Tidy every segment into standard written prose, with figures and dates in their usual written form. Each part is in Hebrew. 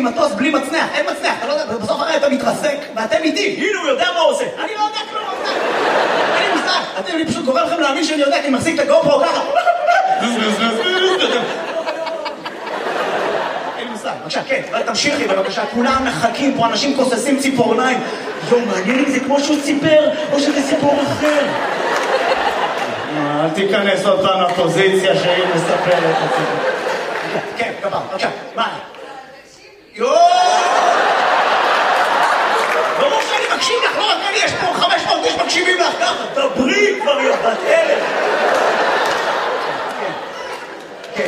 מטוס בלי מצנח, אין מצנח, אתה לא יודע, בסוף הרי אתה מתרסק, ואתם איתי, הנה הוא יודע מה הוא עושה. אני לא יודע כלום, אין לי מושג. אני פשוט גורם לכם להאמין שאני יודע, אני מחזיק את הגופרו ככה. אין לי מושג. בבקשה, כן, תמשיכי בבקשה, כולם מחכים פה, אנשים כוססים ציפורניים. מעניין אם זה כמו שהוא סיפר, או שזה סיפור אחר. אל תיכנס עוד פעם לפוזיציה שהיא מספרת את הסיפור. כן, קבל, בבקשה, מה? יואו! ברור שאני מקשיב לך, לא רק אני, יש פה 500 איש מקשיבים לך ככה, דברי כבר בת אלף. כן.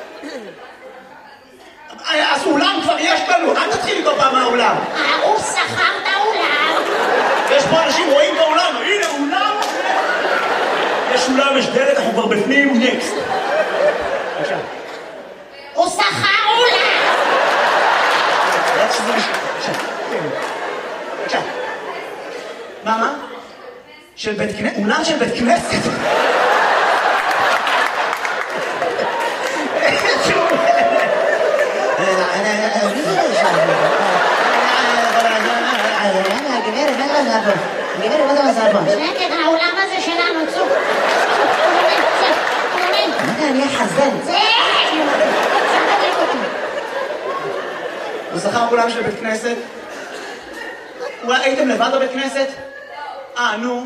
אז אולם כבר יש לנו, אל תתחיל כל פעם מהאולם. הוא שכר את האולם. יש פה אנשים רואים באולם, הנה אולם. יש אולם, יש דלת, אנחנו כבר בפנים, נקסט. בבקשה. הוא שכר אולם. בבקשה. מה? של בית כנסת? אולם של בית כנסת? שקט, האולם הזה שלנו, צוק. אני אחזן. הוא שכר אולם של בית כנסת? אולי הייתם לבד בבית כנסת? נו.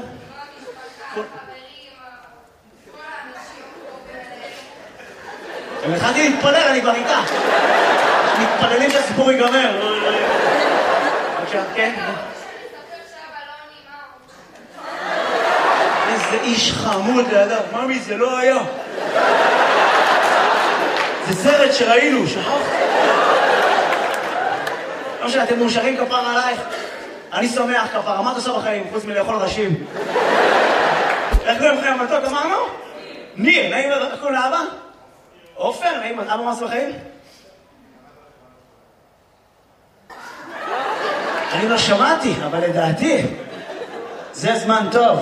התחלתי להתפלל, אני כבר איתה. מתפללים שהסיפור ייגמר. בבקשה, כן? איזה איש חמוד לידיו. ממי, זה לא היה. זה סרט שראינו, שכחת? לא משנה, אתם מאושרים כפר עלייך? אני שמח כפר, מה אתה עושה בחיים, חוץ מלאכול ראשים? איך קוראים לכם המתוק, אמרנו? ניר, נעים איך קוראים לאבא? עופר, נעים, אבא מה עושה בחיים? אני לא שמעתי, אבל לדעתי, זה זמן טוב.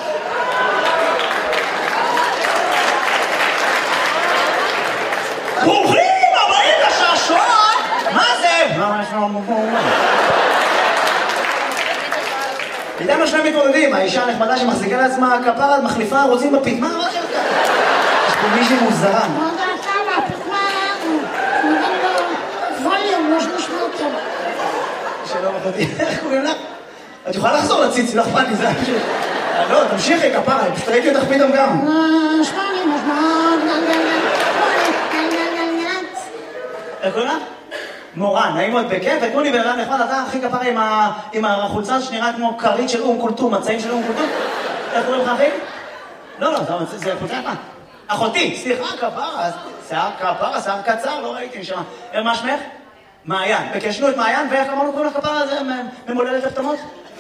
ברוכים הבאים לשעשועון! מה זה? מה יש לנו? איתנו שני מתמודדים, האישה הנחמדה שמחזיקה לעצמה כפרה, מחליפה רוצים בפיטמה, מה זה? יש פה מישהו מוזרה. לא יודעת למה, הפיטמה, נותן לו ווליום, לא שנשמע אותו. שלום אחותי, איך קוראים לך? את יכולה לחזור לציצי, לא אכפת לי, זה פשוט. לא, תמשיכי כפרה, פשוט ראיתי אותך פתאום גם. איך קוראים לך? מורן, נעים מאוד בכיף, ותנו לי בן אדם נחמד, אתה הכי כפרה עם החולצה שנראה כמו כרית של קולטום, מצעים של קולטום. איך קוראים לך אחי? לא, זה חולצה יפה. אחותי, סליחה, כפרה, שיער קצר, לא ראיתי נשמע. מה שמך? מעיין. וקשנו את מעיין, ואיך אמרנו קוראים לך כפרה, זה ממולדת הפתמות?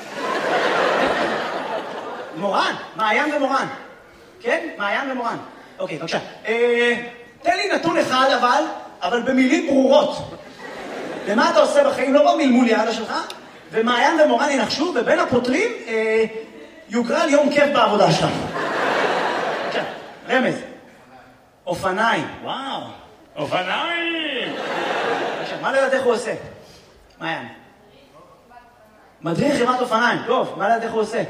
מורן, מעיין ומורן. כן? מעיין ומורן. אוקיי, בבקשה. תן לי נתון אחד אבל במילים ברורות. ומה אתה עושה בחיים? לא במלמול יעדה שלך, ומעיין ומורן ינחשו, ובין הפותרים יוגרל יום כיף בעבודה שלך. רמז. אופניים. וואו. אופניים! מה לדעת איך הוא עושה? מעיין. מדריך חברת אופניים. טוב, מה לדעת איך הוא עושה?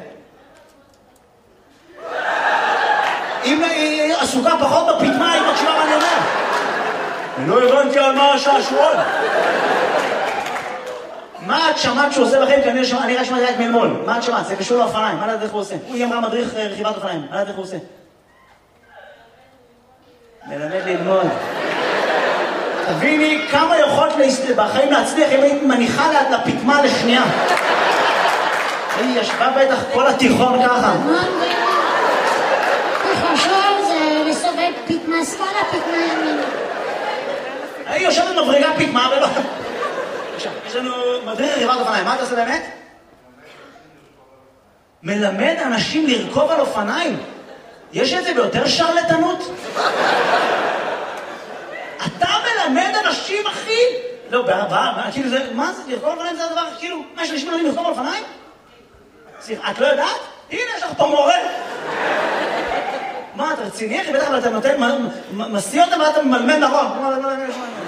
אם היא עסוקה פחות בפיטמה, היא מקשיבה מה אני אומר. אני לא הבנתי על מה השעשועון. מה את שמעת שהוא עושה לכם? כי אני רק שמעתי רק מלמול. מה את שמעת? זה קשור לאופניים. מה לדעת איך הוא עושה? היא אמרה מדריך רכיבת אופניים. מה לדעת איך הוא עושה? מלמד ללמוד. תביני כמה יכולת בחיים להצליח אם היית מניחה לפיטמה לשנייה. היא ישבה בטח כל התיכון ככה. תחשוב זה לסובב פיטמה שמאלה, פיטמה ימין. היא יושבת מבריגה פיטמה ולא... יש לנו מדריך רכיבת אופניים. מה אתה עושה באמת? מלמד אנשים לרכוב על אופניים. יש את זה ביותר שרלטנות? אתה מלמד אנשים, אחי? לא, כאילו זה, מה זה? לרכוב על אופניים זה הדבר, כאילו, מה יש לאנשים מלמדים לרכוב על אופניים? סליחה, את לא יודעת? הנה, יש לך פה מורה. מה, אתה רציני, אחי? בטח, אבל אתה נותן, מסיא אותם ואתה מלמד נכון.